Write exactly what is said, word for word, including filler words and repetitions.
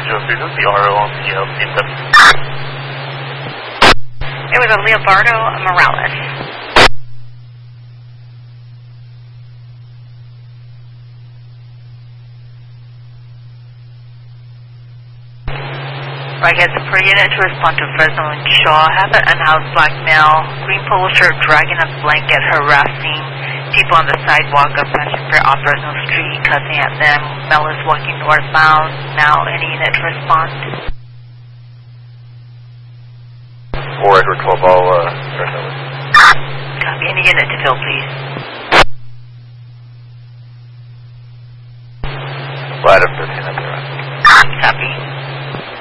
zero three, this is the R O on the uh, C M W. It was a Leobardo Morales. Right, guys, per unit to respond to Fresno and Shaw, have an unhoused black male, green polo shirt, dragging a blanket, harassing people on the sidewalk of Passion Fair off Fresno Street, cussing at them. Male is walking northbound. Now, any unit to respond? four Edward twelve, all uh, Fresno. Copy. Any unit to fill, please. Ladder thirteen, that's all right. Copy.